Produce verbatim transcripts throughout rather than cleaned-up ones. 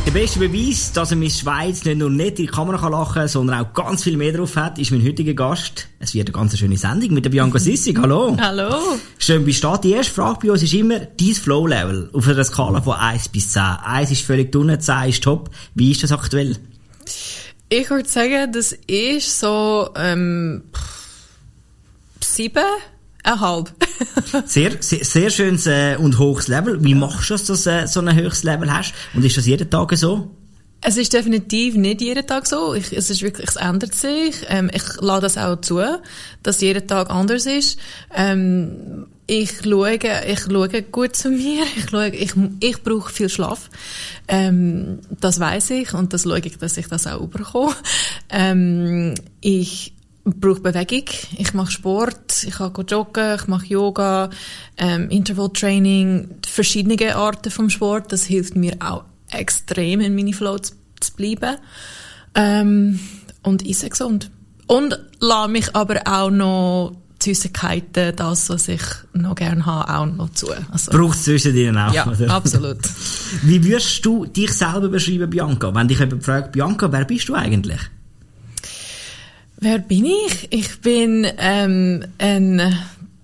Der beste Beweis, dass er Miss Schweiz nicht nur nicht in die Kamera lachen kann, sondern auch ganz viel mehr drauf hat, ist mein heutiger Gast. Es wird eine ganz schöne Sendung mit der Bianca Sissig. Hallo. Hallo. Schön bist du da. Die erste Frage bei uns ist immer dein Flow-Level auf einer Skala von eins bis zehn. eins ist völlig unten, zehn ist top. Wie ist das aktuell? Ich würde sagen, das ist so ähm, sieben. Ein halb. sehr, sehr, sehr schönes äh, und hohes Level. Wie machst du das, dass du äh, so ein höchstes Level hast? Und ist das jeden Tag so? Es ist definitiv nicht jeden Tag so. Ich, es ist wirklich, es ändert sich. Ähm, ich lade das auch zu, dass jeden Tag anders ist. Ähm, ich schaue, ich schaue gut zu mir. Ich schaue, ich, ich brauche viel Schlaf. Ähm, das weiss ich und das schaue ich, dass ich das auch bekomme. Ähm, ich Ich brauche Bewegung, ich mache Sport, ich kann joggen, ich mache Yoga, ähm, Intervalltraining, verschiedene Arten vom Sport. Das hilft mir auch extrem, in meine Flow zu, zu bleiben. Ähm, und ich esse gesund. Und lasse mich aber auch noch Süßigkeiten, das, was ich noch gerne habe, auch noch zu. Also, braucht es zwischen dir auch? Ja, oder? Absolut. Wie würdest du dich selber beschreiben, Bianca? Wenn dich jemand fragt, Bianca, wer bist du eigentlich? Wer bin ich? Ich bin ähm, eine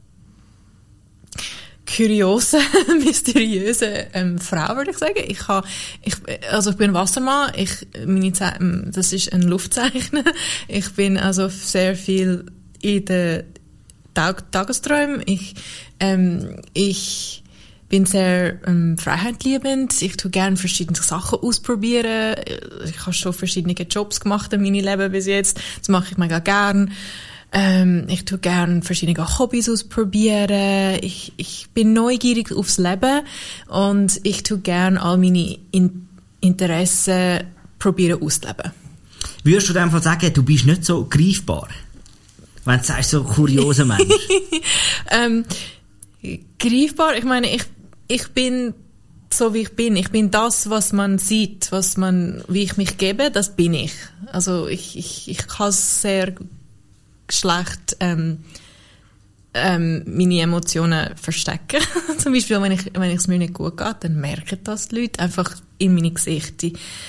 kuriose, mysteriöse ähm, Frau, würde ich sagen. Ich ha, ich, also ich bin Wassermann. Ich, meine Ze- das ist ein Luftzeichen. Ich bin also sehr viel in den Tag- Tagesträumen. Ich, ähm, ich bin sehr ähm, freiheitliebend. Ich tue gerne verschiedene Sachen ausprobieren. Ich habe schon verschiedene Jobs gemacht in meinem Leben bis jetzt. Das mache ich mega gern. Ähm, ich tue gerne verschiedene Hobbys ausprobieren. Ich, ich bin neugierig aufs Leben und ich tue gerne all meine In- Interessen probieren auszuleben. Würdest du einfach sagen, du bist nicht so greifbar? Wenn du sagst, so ein kurioser Mensch. ähm, greifbar, ich meine, ich, ich bin so wie ich bin. Ich bin das, was man sieht, was man, wie ich mich gebe, das bin ich. Also ich, ich, ich kann sehr schlecht ähm, ähm, meine Emotionen verstecken. Zum Beispiel, wenn ich, wenn es mir nicht gut geht, dann merken das die Leute einfach in meine Gesichter.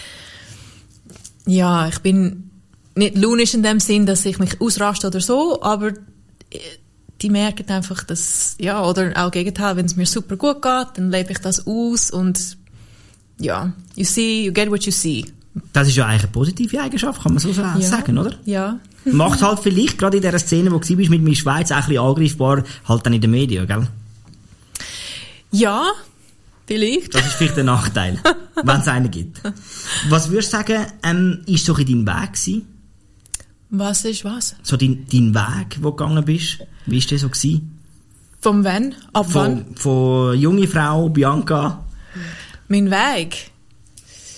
Ja, ich bin nicht launisch in dem Sinn, dass ich mich ausraste oder so, aber die merken einfach, dass, ja, oder auch Gegenteil, wenn es mir super gut geht, dann lebe ich das aus und, ja, you see, you get what you see. Das ist ja eigentlich eine positive Eigenschaft, kann man so sagen, ja. oder? Ja. Macht halt vielleicht, gerade in dieser Szene, wo du warst, mit Miss Schweiz, auch ein bisschen angreifbar, halt dann in den Medien, gell? Ja, vielleicht. Das ist vielleicht ein Nachteil, wenn es einen gibt. Was würdest du sagen, ähm, ist so in dein Weg gewesen? Was ist was? So dein, dein Weg, wo du gegangen bist, wie war der so gewesen? Von wann? Ab von, wann? Von junge Frau, Bianca. Mein Weg?